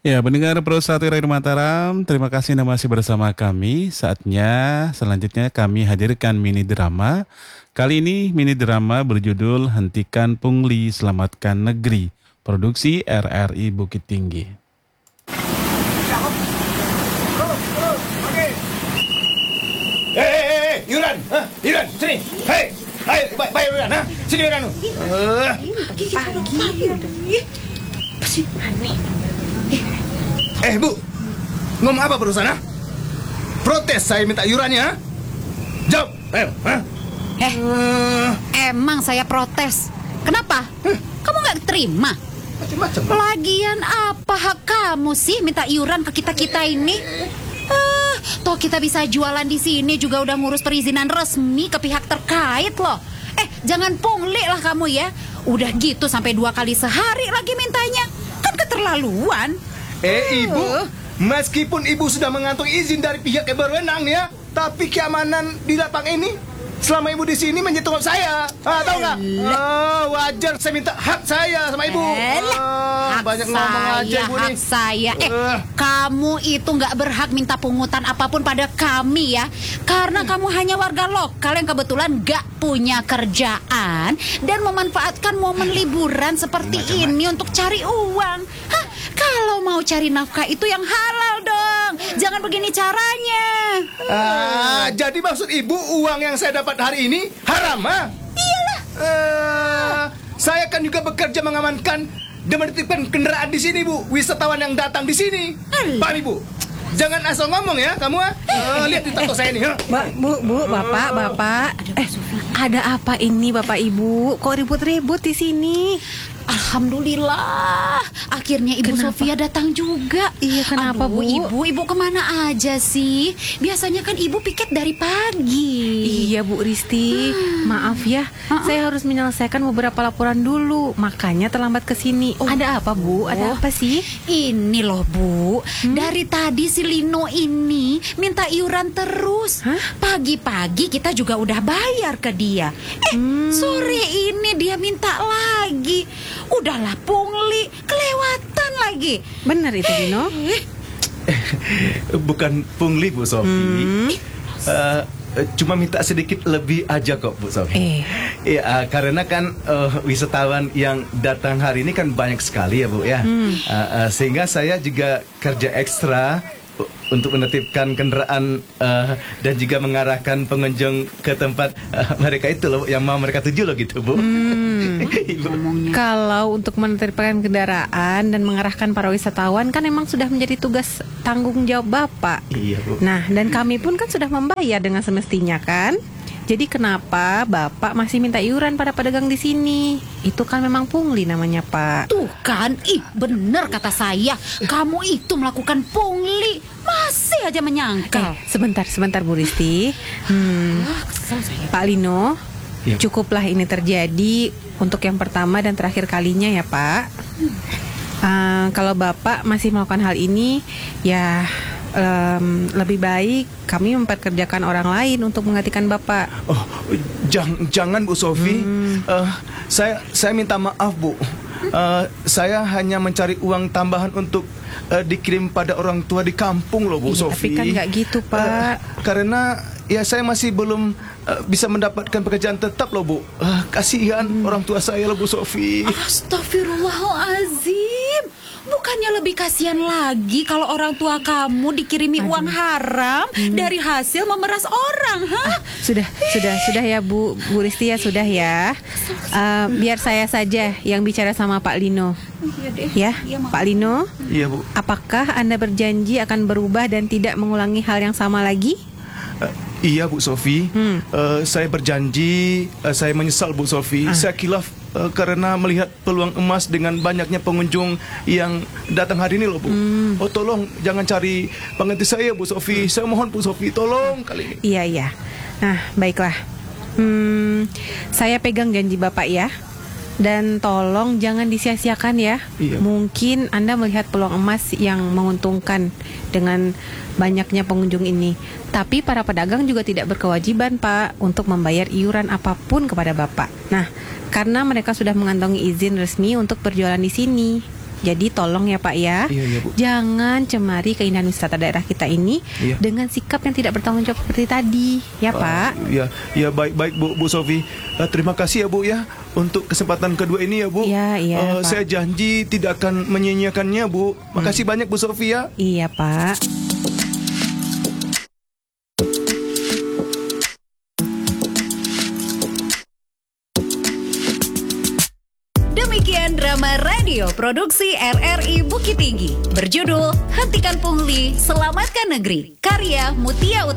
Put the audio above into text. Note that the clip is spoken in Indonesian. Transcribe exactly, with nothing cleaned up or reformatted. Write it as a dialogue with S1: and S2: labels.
S1: Ya, pendengar Pro satu Radio Mataram, terima kasih Anda masih bersama kami. Saatnya selanjutnya kami hadirkan mini drama. Kali ini mini drama berjudul Hentikan Pungli, Selamatkan Negeri, produksi R R I Bukit Tinggi.
S2: Eh, eh, eh, Yuran, Hah? Yuran, sini, hei, hei, bayar Yuran, ha? Sini Yuran, uh.
S3: Pagi-pagi apa sih? Aneh.
S2: Eh, Bu, ngomong apa perusahaan, ha? Protes saya minta yurannya, ha? Jawab, ayo, ha?
S3: Eh,
S2: Uh,
S3: emang saya protes. Kenapa?
S2: Huh?
S3: Kamu nggak terima?
S2: Macam-macam.
S3: Lagian apa hak kamu sih minta iuran ke kita-kita ini? Ah, toh kita bisa jualan di sini juga udah ngurus perizinan resmi ke pihak terkait loh. Eh, jangan pungli lah kamu ya. Udah gitu sampai dua kali sehari lagi mintanya. Kan keterlaluan.
S2: Eh, Ibu,
S3: Uh.
S2: meskipun Ibu sudah mengantongi izin dari pihak yang berwenang ya, tapi keamanan di lapang ini selama Ibu di sini menyentuh saya. Ah, tahu nggak? Oh, wajar saya minta hak saya sama Ibu.
S3: Elah,
S2: Ah,
S3: hak
S2: banyak
S3: saya,
S2: ngomong aja Ibu
S3: hak
S2: nih.
S3: saya. Eh,
S2: Eh.
S3: kamu itu nggak berhak minta pungutan apapun pada kami ya, karena kamu hanya warga lokal yang kebetulan nggak punya kerjaan dan memanfaatkan momen liburan seperti ini untuk cari uang. Hah, kalau mau cari nafkah itu yang halal dong, jangan begini caranya.
S2: Ah, jadi maksud Ibu uang yang saya dapat hari ini haram, ah?
S3: Iyalah.
S2: Eh, saya kan juga bekerja mengamankan dan menitipkan kendaraan di sini, Bu. Wisatawan yang datang di sini.
S3: Alah.
S2: Paham, Ibu? Jangan asal ngomong ya, kamu ah. Eh, lihat di tato saya nih, ha?
S4: Mbak, Bu, Bu, Bapak, Bapak. Eh, ada apa ini Bapak Ibu? Kok ribut-ribut di sini?
S3: Alhamdulillah, akhirnya Ibu
S4: Kenapa?
S3: Sofia datang juga.
S4: Iya, kenapa,
S3: Aduh,
S4: Bu?
S3: Ibu, Ibu kemana aja sih? Biasanya kan Ibu piket dari pagi.
S4: Iya Bu Risti, maaf ya, saya harus menyelesaikan beberapa laporan dulu, makanya terlambat ke sini. Ada apa Bu?
S3: Oh.
S4: Ada apa sih?
S3: Ini loh Bu, dari tadi si Lino ini minta iuran terus.
S4: Hah?
S3: Pagi-pagi kita juga udah bayar ke dia. Eh, sore ini dia minta lagi. Udahlah pungli, kelewatan lagi.
S4: Benar itu Dino?
S3: Eh,
S5: Bukan pungli Bu Sofi. Eh, cuma minta sedikit lebih aja kok Bu Sofi.
S4: Eh.
S5: Ya, eh, karena kan eh, wisatawan yang datang hari ini kan banyak sekali ya Bu ya. Eh, eh, sehingga saya juga kerja ekstra u- untuk menetipkan kendaraan eh, dan juga mengarahkan pengunjung ke tempat eh, mereka itu loh yang mau mereka tuju loh gitu Bu. Ibu.
S4: Kalau untuk menertibkan kendaraan dan mengarahkan para wisatawan kan emang sudah menjadi tugas tanggung jawab Bapak.
S5: Iya Bu.
S4: Nah, dan kami pun kan sudah membayar dengan semestinya kan? Jadi kenapa Bapak masih minta iuran pada pedagang di sini? Itu kan memang pungli namanya, Pak.
S3: Tuh kan, ih bener kata saya, kamu itu melakukan pungli, masih aja menyangkal.
S4: Eh, sebentar, sebentar Bu Risti. Hmm,
S3: Ah, kesel saya.
S4: Pak Lino,
S5: Iya.
S4: cukuplah ini terjadi untuk yang pertama dan terakhir kalinya ya, Pak. Ah, kalau Bapak masih melakukan hal ini, ya em, lebih baik kami memperkerjakan orang lain untuk menggantikan Bapak.
S5: Oh, jangan, jangan Bu Sofi. Eh, saya saya minta maaf Bu. Eh, saya hanya mencari uang tambahan untuk eh, dikirim pada orang tua di kampung loh Bu
S4: Iya,
S5: Sofi.
S4: tapi kan nggak gitu, Pak.
S5: Eh, karena ya saya masih belum eh, bisa mendapatkan pekerjaan tetap loh Bu. Eh, kasihan orang tua saya loh Bu Sofi.
S3: Astagfirullahalazim. Bukannya lebih kasihan lagi kalau orang tua kamu dikirimi uang haram dari hasil memeras orang, hah?
S4: Sudah, sudah, sudah ya Bu, Bu Risti ya sudah ya. Eh, biar saya saja yang bicara sama Pak Lino.
S3: Iya deh.
S4: Ya,
S3: Iya, Mak.
S4: Pak Lino.
S5: Iya Bu.
S4: Apakah Anda berjanji akan berubah dan tidak mengulangi hal yang sama lagi?
S5: Eh, iya Bu Sofi.
S4: Hmm.
S5: Eh, saya berjanji. eh, saya menyesal Bu Sofi.
S4: Ah.
S5: Saya kilaf eh, karena melihat peluang emas dengan banyaknya pengunjung yang datang hari ini loh Bu.
S4: Hmm.
S5: Oh tolong jangan cari pengganti saya Bu Sofi. Saya mohon Bu Sofi tolong kali ini.
S4: Iya, iya. Nah, baiklah. Hmm, saya pegang janji Bapak ya. Dan tolong jangan disia-siakan ya.
S5: Iya.
S4: Mungkin Anda melihat peluang emas yang menguntungkan dengan banyaknya pengunjung ini. Tapi para pedagang juga tidak berkewajiban, Pak, untuk membayar iuran apapun kepada Bapak. Nah, karena mereka sudah mengantongi izin resmi untuk berjualan di sini. Jadi tolong ya Pak ya,
S5: Iya, iya, Bu.
S4: jangan cemari keindahan wisata daerah kita ini
S5: Iya.
S4: dengan sikap yang tidak bertanggung jawab seperti tadi, ya Pak.
S5: Ya, ya baik-baik Bu, Bu Sofi. Eh, terima kasih ya Bu ya untuk kesempatan kedua ini ya Bu.
S4: Iya, iya,
S5: Eh,
S4: Pak.
S5: saya janji tidak akan menyia-nyiakannya Bu. Makasih banyak Bu Sofi ya.
S4: Iya Pak.
S3: Demikian drama radio produksi R R I Bukit Tinggi berjudul Hentikan Pungli, Selamatkan Negeri, karya Mutia Utama.